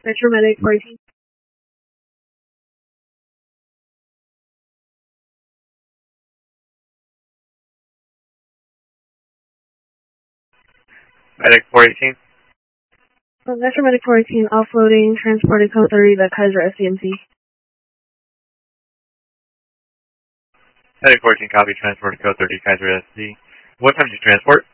Metro Medic 418. Medic 418. Metro Medic 418, offloading transported code 30 to Kaiser SCMC. Medic 14, copy, transport code 30, Kaiser SC. What time did you transport?